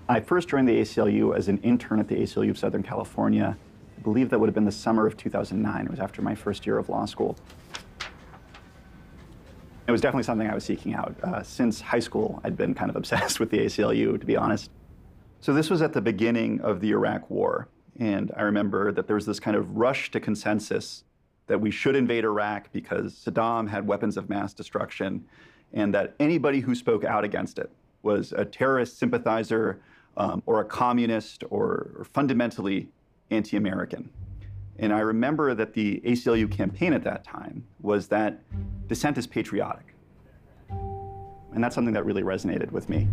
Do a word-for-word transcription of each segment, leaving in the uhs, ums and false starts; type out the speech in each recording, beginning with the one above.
I first joined the A C L U as an intern at the A C L U of Southern California. I believe that would have been the summer of two thousand nine. It was after my first year of law school. It was definitely something I was seeking out. Uh, since high school, I'd been kind of obsessed with the A C L U, to be honest. So this was at the beginning of the Iraq War, and I remember that there was this kind of rush to consensus that we should invade Iraq because Saddam had weapons of mass destruction, and that anybody who spoke out against it was a terrorist sympathizer um, or a communist or, or fundamentally anti-American. And I remember that the A C L U campaign at that time was that dissent is patriotic. And that's something that really resonated with me.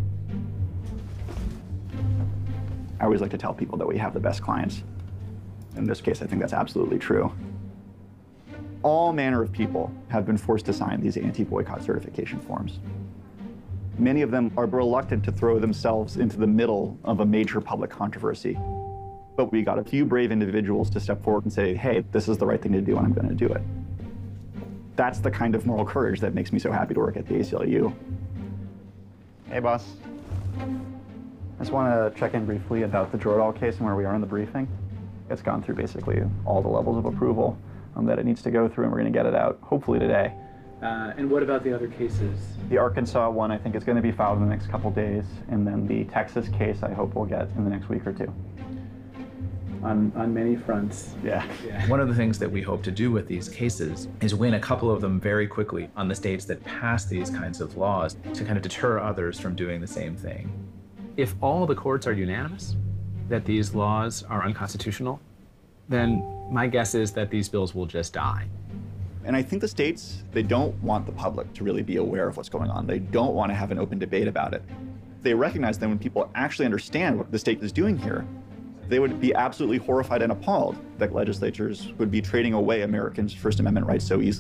I always like to tell people that we have the best clients. In this case, I think that's absolutely true. All manner of people have been forced to sign these anti-boycott certification forms. Many of them are reluctant to throw themselves into the middle of a major public controversy. But we got a few brave individuals to step forward and say, hey, this is the right thing to do and I'm going to do it. That's the kind of moral courage that makes me so happy to work at the A C L U. Hey, boss. I just want to check in briefly about the Jordahl case and where we are in the briefing. It's gone through basically all the levels of approval um, that it needs to go through, and we're going to get it out, hopefully today. Uh, and what about the other cases? The Arkansas one, I think, is going to be filed in the next couple days, and then the Texas case, I hope we'll get in the next week or two. On, on many fronts. Yeah. yeah. One of the things that we hope to do with these cases is win a couple of them very quickly on the states that pass these kinds of laws to kind of deter others from doing the same thing. If all the courts are unanimous that these laws are unconstitutional, then my guess is that these bills will just die. And I think the states, they don't want the public to really be aware of what's going on. They don't want to have an open debate about it. They recognize that when people actually understand what the state is doing here, they would be absolutely horrified and appalled that legislatures would be trading away Americans' First Amendment rights so easily.